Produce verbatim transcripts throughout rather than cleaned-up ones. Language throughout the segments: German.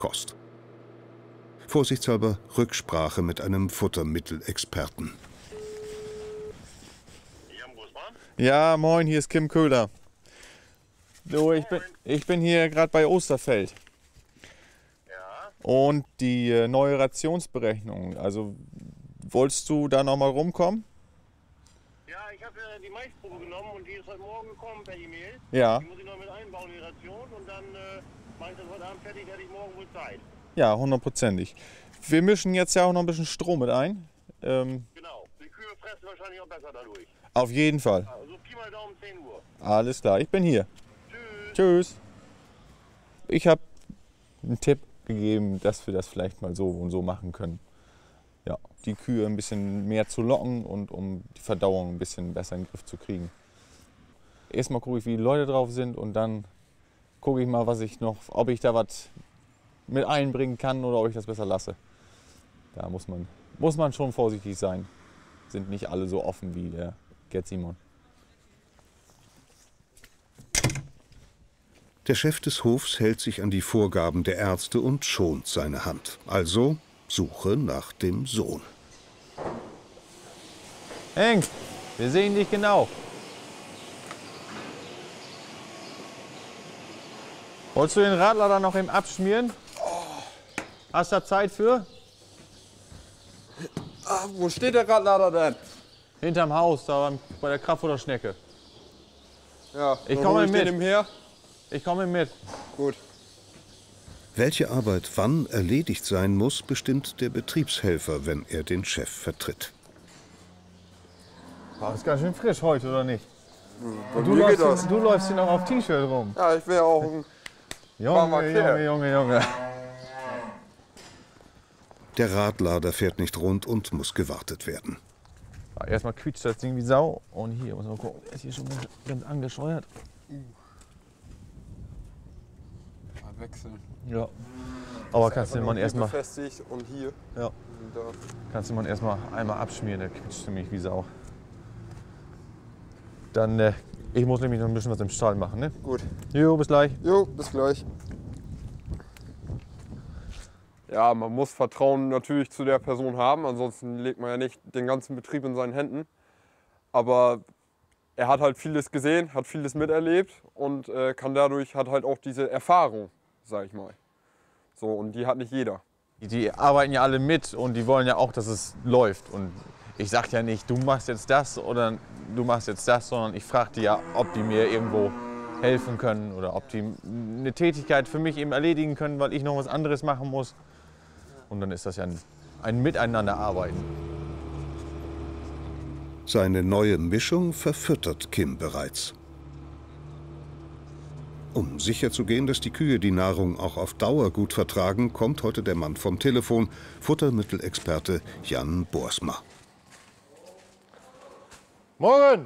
Kost. Vorsichtshalber Rücksprache mit einem Futtermittelexperten. Ja, moin, hier ist Kim Köhler. So, ich bin, ich bin hier gerade bei Osterfeld. Ja. Und die äh, neue Rationsberechnung, also wolltest du da noch mal rumkommen? Ja, ich habe äh, die Maisprobe genommen und die ist heute Morgen gekommen per E-Mail. Ja. Die muss ich noch mit einbauen in die Ration und dann äh, mache ich das heute Abend fertig, hätte ich morgen wohl Zeit. Ja, hundertprozentig. Wir mischen jetzt ja auch noch ein bisschen Strom mit ein. Ähm, Genau, die Kühe fressen wahrscheinlich auch besser dadurch. auf jeden Fall. Also Pi mal Daumen zehn Uhr. Alles klar, ich bin hier. Tschüss. Tschüss. Ich habe einen Tipp gegeben, dass wir das vielleicht mal so und so machen können. Ja, die Kühe ein bisschen mehr zu locken und um die Verdauung ein bisschen besser in den Griff zu kriegen. Erstmal gucke ich, wie die Leute drauf sind und dann gucke ich mal, was ich noch, ob ich da was mit einbringen kann oder ob ich das besser lasse. Da muss man, muss man schon vorsichtig sein. Sind nicht alle so offen wie der Gerd Simon. Der Chef des Hofs hält sich an die Vorgaben der Ärzte und schont seine Hand. Also Suche nach dem Sohn. Henk, wir sehen dich genau. Wolltest du den Radlader noch eben abschmieren? Hast du da Zeit für? Ah, wo steht der Radlader denn? Hinterm Haus, da beim- bei der Kraftfutterschnecke. Ja, Ich dann komme hol ich mit. den ihm her. Ich komme mit. Gut. Welche Arbeit wann erledigt sein muss, bestimmt der Betriebshelfer, wenn er den Chef vertritt. War ist ganz schön frisch heute, oder nicht? Bei Du mir geht läufst, das. du läufst hier noch auf T-Shirt rum. Ja, ich will ja auch ein warmer Junge, Kerl. Junge, Junge, Junge. Der Radlader fährt nicht rund und muss gewartet werden. Ja, erstmal quietscht das Ding wie Sau. Und hier muss man gucken, der ist hier schon ganz, ganz angescheuert. Mal wechseln. Ja. Aber kannst du den Einfach Mann nur erstmal, hier befestigt und hier. ja, Und da. kannst du den Mann erstmal einmal abschmieren, der quietscht nämlich wie Sau. Dann, äh, ich muss nämlich noch ein bisschen was im Stall machen, ne? Gut. Jo, bis gleich. Jo, bis gleich. Ja, man muss Vertrauen natürlich zu der Person haben, ansonsten legt man ja nicht den ganzen Betrieb in seinen Händen. Aber er hat halt vieles gesehen, hat vieles miterlebt und äh, kann dadurch, hat halt auch diese Erfahrung, sag ich mal. So, und die hat nicht jeder. Die arbeiten ja alle mit und die wollen ja auch, dass es läuft. Und ich sag ja nicht, du machst jetzt das oder du machst jetzt das, sondern ich frage die ja, ob die mir irgendwo helfen können oder ob die eine Tätigkeit für mich eben erledigen können, weil ich noch was anderes machen muss. Und dann ist das ja ein, ein Miteinanderarbeiten. Seine neue Mischung verfüttert Kim bereits. Um sicherzugehen, dass die Kühe die Nahrung auch auf Dauer gut vertragen, kommt heute der Mann vom Telefon, Futtermittelexperte Jan Boersma. Morgen!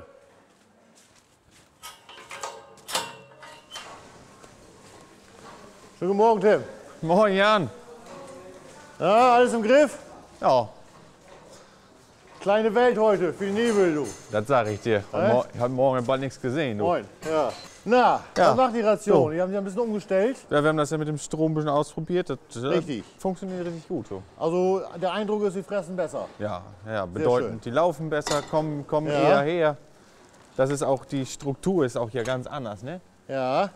Schönen guten Morgen, Tim. Moin Jan. Ja, alles im Griff? Ja, Kleine Welt heute für die Nebel, du. das sage ich dir. Äh? Mor ich habe morgen bald nichts gesehen. Du. Moin. Ja. Na, Ja. was macht die Ration? So. Die haben sie ein bisschen umgestellt. Ja, wir haben das ja mit dem Strom ein bisschen ausprobiert. Das äh, Richtig. funktioniert richtig gut. So. Also der Eindruck ist, sie fressen besser. Ja, ja, bedeutend, schön. die laufen besser, kommen, kommen Ja. eher her. Das ist auch, die Struktur ist auch hier ganz anders, ne? Ja.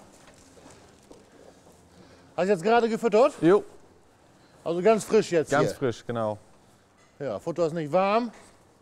Hast du jetzt gerade gefüttert? Jo, Also ganz frisch jetzt ganz hier. frisch, genau. Ja, Futter ist nicht warm.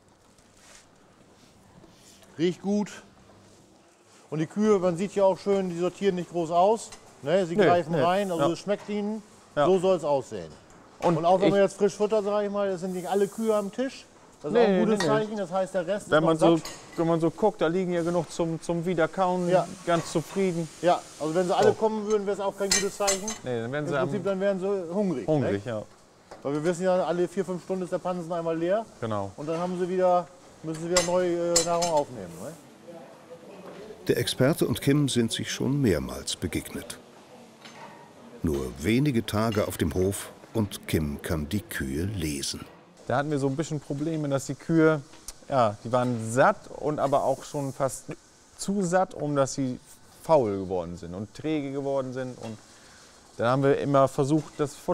Riecht gut. Und die Kühe, man sieht ja auch schön, die sortieren nicht groß aus. Ne, sie Nee, greifen nee, rein, also ja. es schmeckt ihnen. Ja. So soll es aussehen. Und, Und auch wenn ich, man jetzt frisch futtert, sage ich mal, das sind nicht alle Kühe am Tisch. Das ist Nee, auch ein gutes nee, nee. Zeichen. Das heißt, der Rest wenn, ist man noch so, satt. wenn man so guckt, da liegen ja genug zum, zum Wiederkauen, Ja. ganz zufrieden. Ja, also wenn sie alle So. kommen würden, wäre es auch kein gutes Zeichen. Nee, dann werden Im sie am, Prinzip, dann wären sie hungrig. hungrig, Ne? ja, Weil wir wissen ja, alle vier, fünf Stunden ist der Pansen einmal leer. genau. Und dann haben sie wieder, müssen sie wieder neue äh, Nahrung aufnehmen. Ne? Der Experte und Kim sind sich schon mehrmals begegnet. Nur wenige Tage auf dem Hof und Kim kann die Kühe lesen. Da hatten wir so ein bisschen Probleme, dass die Kühe, ja, die waren satt und aber auch schon fast zu satt, um dass sie faul geworden sind und träge geworden sind. Und dann haben wir immer versucht, das Futter